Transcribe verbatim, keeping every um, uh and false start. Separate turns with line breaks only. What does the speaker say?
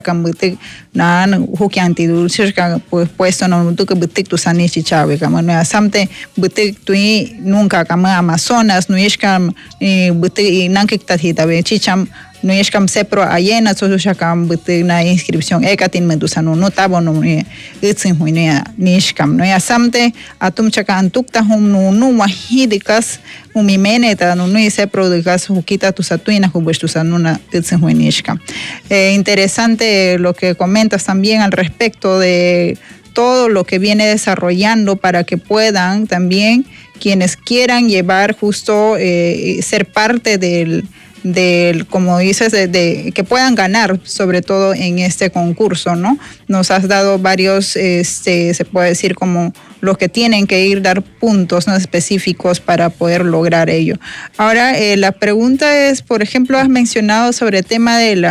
Kambutik nan hukianti dulces ka pues puesto no mutu que butik tu sani chichawe kama no asamte butik tu nunca kama Amazonas no ishkam butik nankik tatita be chicham no ishkam sepro ayena so shakam butik na inscripción ekatin medusano no tabo no itsin huine nishkam no asamte atum chaka antukta hum no no wahidikas umimeneta no no sepro de gas hukita tu satuina hubesh tu sanuna itsin huinishkam. Eh, interesante lo que comentas también al respecto de todo lo que viene desarrollando para que puedan también quienes quieran llevar justo eh, ser parte del, del como dices, de, de que puedan ganar sobre todo en este concurso, ¿no? Nos has dado varios, este, se puede decir como los que tienen que ir dar puntos, ¿no?, específicos para poder lograr ello. Ahora, eh, la pregunta es, por ejemplo, has mencionado sobre el tema de la